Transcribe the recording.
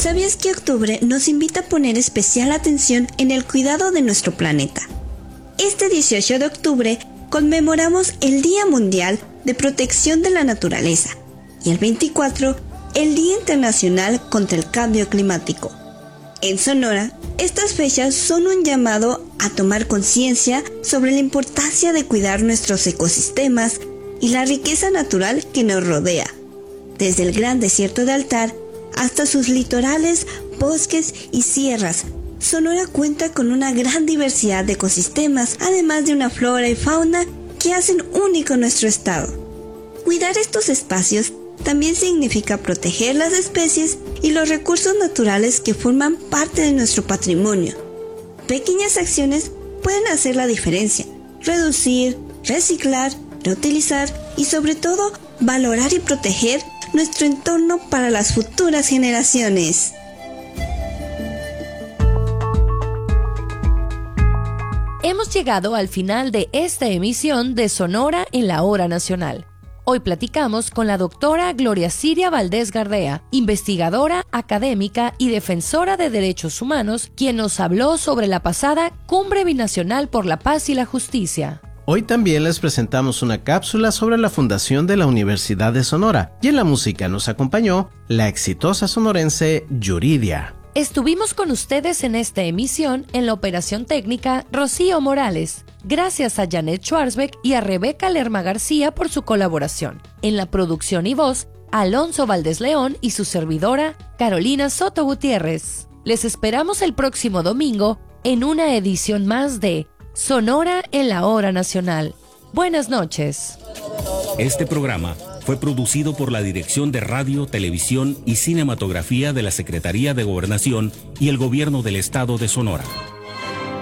¿Sabías que octubre nos invita a poner especial atención en el cuidado de nuestro planeta? Este 18 de octubre conmemoramos el Día Mundial de Protección de la Naturaleza y el 24, el Día Internacional contra el Cambio Climático. En Sonora, estas fechas son un llamado a tomar conciencia sobre la importancia de cuidar nuestros ecosistemas y la riqueza natural que nos rodea, desde el gran desierto de Altar hasta sus litorales, bosques y sierras. Sonora cuenta con una gran diversidad de ecosistemas, además de una flora y fauna que hacen único nuestro estado. Cuidar estos espacios también significa proteger las especies y los recursos naturales que forman parte de nuestro patrimonio. Pequeñas acciones pueden hacer la diferencia: reducir, reciclar, reutilizar y sobre todo valorar y proteger nuestro entorno para las futuras generaciones. Hemos llegado al final de esta emisión de Sonora en la Hora Nacional. Hoy platicamos con la doctora Gloria Siria Valdés Gardea, investigadora, académica y defensora de derechos humanos, quien nos habló sobre la pasada Cumbre Binacional por la Paz y la Justicia. Hoy también les presentamos una cápsula sobre la fundación de la Universidad de Sonora, y en la música nos acompañó la exitosa sonorense Yuridia. Estuvimos con ustedes en esta emisión en la operación técnica Rocío Morales. Gracias a Janet Schwarzbeck y a Rebeca Lerma García por su colaboración. En la producción y voz, Alonso Valdés León y su servidora, Carolina Soto Gutiérrez. Les esperamos el próximo domingo en una edición más de Sonora en la Hora Nacional. Buenas noches. Este programa fue producido por la Dirección de Radio, Televisión y Cinematografía de la Secretaría de Gobernación y el Gobierno del Estado de Sonora.